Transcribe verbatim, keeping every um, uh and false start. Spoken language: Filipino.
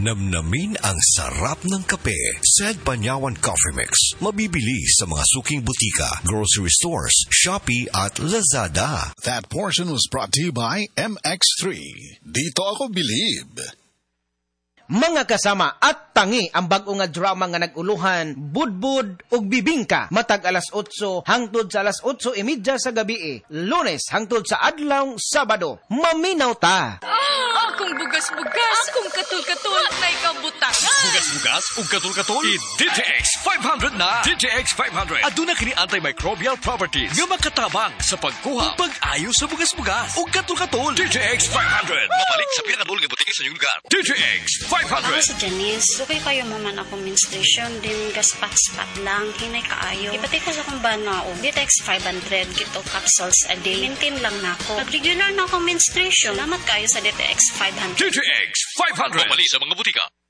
Namnamin ang sarap ng kape. Sad Panyawan Coffee Mix. Mabibili sa mga suking butika, grocery stores, Shopee at Lazada. That portion was brought to you by M X three. Dito ako believe. Mga kasama at tangi ang bag-o nga drama nga nag-uluhan, Budbud ug Bibingka, matag alas otso hangtod sa alas otso e media sa gabi, eh. Lunes hangtod sa adlaw Sabado. Maminaw ta. Ah, akong bugas-bugas, akong katul-katul, may kabutangan. Bugas-bugas ug katul-katul, i-D T X five hundred na. D T X five hundred. Aduna kini antimicrobial properties nga makatabang sa pagkuha ug pag-ayo sa bugas-bugas ug katul-katul. D T X five hundred. Mabalik sa pinakadul nga butika sa inyong lugar. D T X five hundred. Ako si Janice. Dugay kayo maman ako menstruation din gaspat-spat lang. Hinay kaayo. Ipati ko sa kong bana o D T X five hundred kito capsules a day. Maintain lang na ako. Pag regular na ako menstruation. Salamat kayo sa D T X five hundred. D T X five hundred. Mabalik sa mga butika.